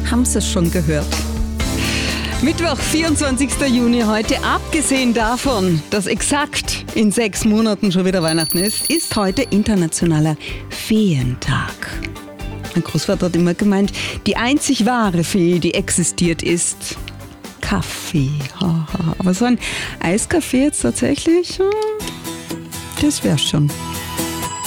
haben Sie es schon gehört. Mittwoch, 24. Juni heute. Abgesehen davon, dass exakt in 6 Monaten schon wieder Weihnachten ist heute internationaler Feentag. Mein Großvater hat immer gemeint, die einzig wahre Fee, die existiert, ist Kaffee. Aber so ein Eiskaffee jetzt tatsächlich, das wär's schon.